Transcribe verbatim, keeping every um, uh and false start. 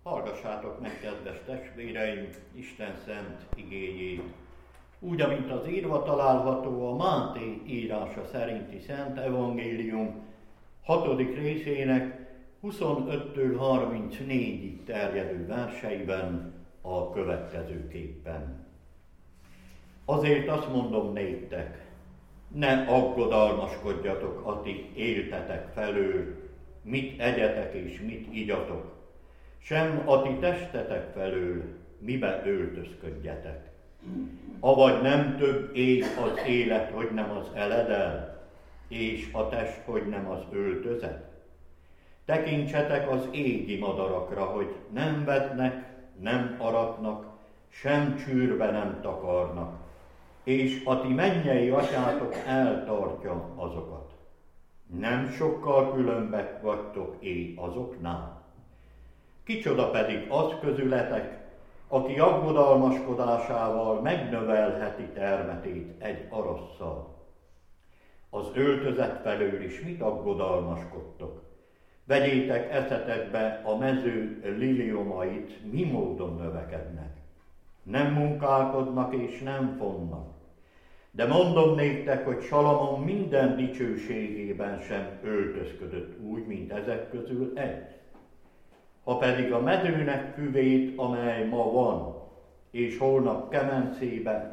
Hallgassátok meg, kedves testvéreim, Isten szent igéjét, úgy, amint az írva található a Máté írása szerinti Szent Evangélium hatodik részének huszonöttől harmincnégyig terjedő verseiben a következőképpen. Azért azt mondom néktek, ne aggodalmaskodjatok a ti éltetek felől, mit egyetek és mit igyatok, sem a ti testetek felől, mibe öltözködjetek. Avagy nem több éj az élet, hogy nem az eledel, és a test, hogy nem az öltözet. Tekintsetek az égi madarakra, hogy nem vetnek, nem aratnak, sem csűrbe nem takarnak, és a ti mennyei atyátok eltartja azokat. Nem sokkal különbek vagytok éj azoknál. Kicsoda pedig az közületek, aki aggodalmaskodásával megnövelheti termetét egy arasszal. Az öltözet felől is mit aggodalmaskodtok? Vegyétek eszetekbe a mező liliomait, mi módon növekednek. Nem munkálkodnak és nem fonnak. De mondom néktek, hogy Salamon minden dicsőségében sem öltözködött úgy, mint ezek közül egy. Ha pedig a medőnek füvét, amely ma van, és holnap kemencébe